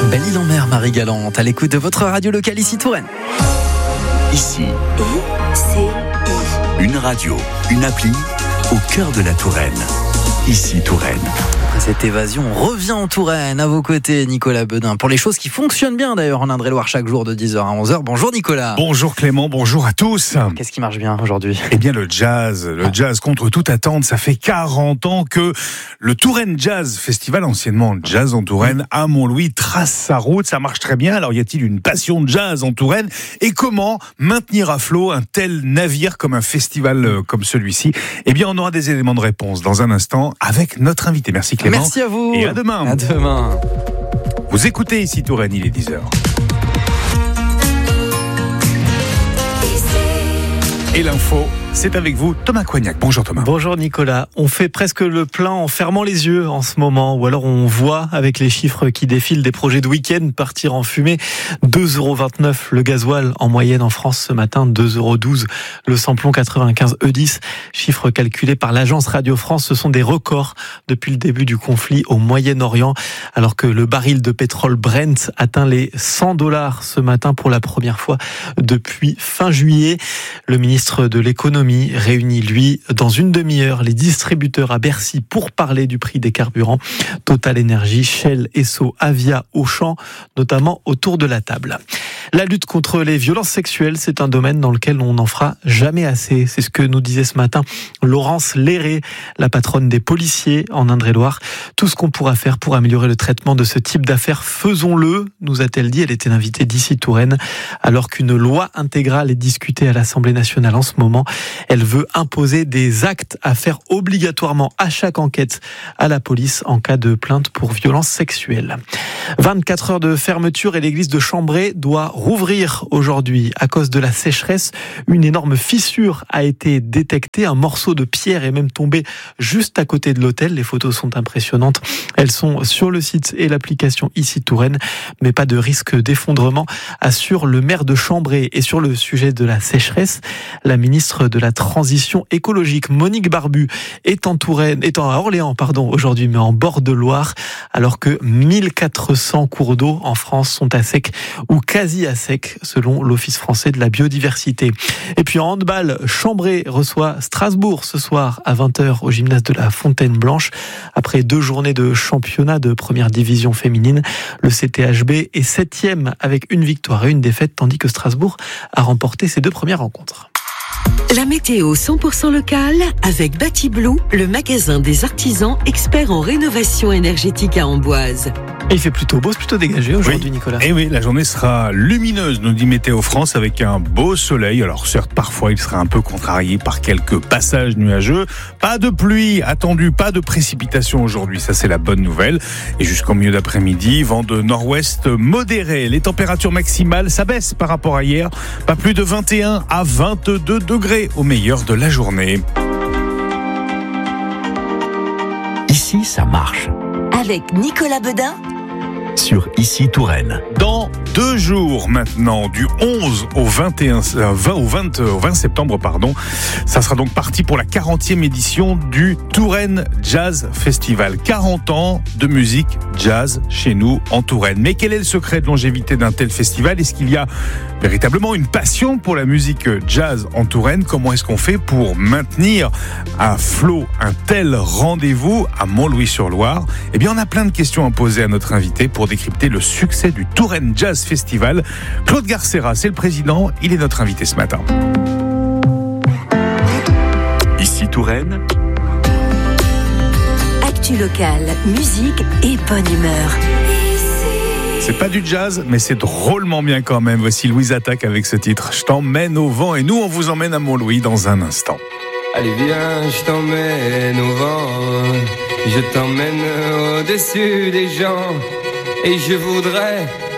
Belle-Île-en-Mer, Marie Galante, à l'écoute de votre radio locale ici Touraine. Ici, une radio, une appli au cœur de la Touraine. Ici Touraine. Après cette évasion, on revient en Touraine. À vos côtés, Nicolas Bedin. Pour les choses qui fonctionnent bien d'ailleurs en Indre-et-Loire chaque jour de 10h à 11h. Bonjour Nicolas. Bonjour Clément, bonjour à tous. Qu'est-ce qui marche bien aujourd'hui ? Eh bien le jazz contre toute attente, ça fait 40 ans que le Touraine Jazz Festival, anciennement Jazz en Touraine, à Montlouis, trace sa route, ça marche très bien. Alors y a-t-il une passion de jazz en Touraine ? Et comment maintenir à flot un tel navire comme un festival comme celui-ci ? Eh bien on aura des éléments de réponse dans un instant avec notre invité. Merci Clément. Merci à vous. Et à demain. À demain. Vous écoutez ici Touraine, il est 10h. Et l'info, c'est avec vous, Thomas Coignac. Bonjour Thomas. Bonjour Nicolas. On fait presque le plein en fermant les yeux en ce moment, ou alors on voit avec les chiffres qui défilent des projets de week-end partir en fumée. 2,29€ le gasoil en moyenne en France ce matin, 2,12€ le samplon 95 E10. Chiffres calculés par l'agence Radio France, ce sont des records depuis le début du conflit au Moyen-Orient, alors que le baril de pétrole Brent atteint les $100 ce matin pour la première fois depuis fin juillet. Le ministre de l'économie réunit, lui, dans une demi-heure, les distributeurs à Bercy pour parler du prix des carburants. Total Énergie, Shell, Esso, Avia, Auchan, notamment autour de la table. La lutte contre les violences sexuelles, c'est un domaine dans lequel on n'en fera jamais assez. C'est ce que nous disait ce matin Laurence Léré, la patronne des policiers en Indre-et-Loire. Tout ce qu'on pourra faire pour améliorer le traitement de ce type d'affaires, faisons-le, nous a-t-elle dit. Elle était invitée d'ici Touraine, alors qu'une loi intégrale est discutée à l'Assemblée nationale en ce moment. Elle veut imposer des actes à faire obligatoirement à chaque enquête à la police en cas de plainte pour violence sexuelle. 24 heures de fermeture et l'église de Chambray doit rouvrir aujourd'hui à cause de la sécheresse. Une énorme fissure a été détectée. Un morceau de pierre est même tombé juste à côté de l'autel. Les photos sont impressionnantes. Elles sont sur le site et l'application ici Touraine, mais pas de risque d'effondrement, assure le maire de Chambray. Et sur le sujet de la sécheresse, la ministre de la Transition écologique, Monique Barbu, est à Orléans, aujourd'hui, mais en bord de Loire, alors que 1400 cours d'eau en France sont à sec ou quasi à sec, selon l'Office français de la biodiversité. Et puis en handball, Chambray reçoit Strasbourg ce soir à 20h au gymnase de la Fontaine-Blanche. Après 2 journées de championnat de première division féminine, le CTHB est 7e avec une victoire et une défaite, tandis que Strasbourg a remporté ses 2 premières rencontres. La météo 100% locale avec Batiblue, le magasin des artisans experts en rénovation énergétique à Amboise. Et il fait plutôt beau, c'est plutôt dégagé aujourd'hui, oui. Nicolas. Et oui, la journée sera lumineuse, nous dit Météo France, avec un beau soleil. Alors certes, parfois, il sera un peu contrarié par quelques passages nuageux. Pas de pluie attendue, pas de précipitation aujourd'hui, ça c'est la bonne nouvelle. Et jusqu'au milieu d'après-midi, vent de nord-ouest modéré. Les températures maximales, ça baisse par rapport à hier. Pas plus de 21 à 22 degrés au meilleur de la journée. Ici, ça marche. Avec Nicolas Bedin Sur Ici Touraine. Dans 2 jours maintenant, du 11 au 20 septembre, ça sera donc parti pour la 40e édition du Touraine Jazz Festival. 40 ans de musique jazz chez nous en Touraine. Mais quel est le secret de longévité d'un tel festival ? Est-ce qu'il y a véritablement une passion pour la musique jazz en Touraine ? Comment est-ce qu'on fait pour maintenir à flot un tel rendez-vous à Montlouis-sur-Loire ? Eh bien, on a plein de questions à poser à notre invité pour décrypter le succès du Touraine Jazz Festival. Claude Garcera, c'est le président, il est notre invité ce matin. Ici Touraine. Actu locale, musique et bonne humeur. C'est pas du jazz, mais c'est drôlement bien quand même. Voici Louise Attaque avec ce titre. Je t'emmène au vent, et nous on vous emmène à Montlouis dans un instant. Allez viens, je t'emmène au vent, je t'emmène au-dessus des gens, et je voudrais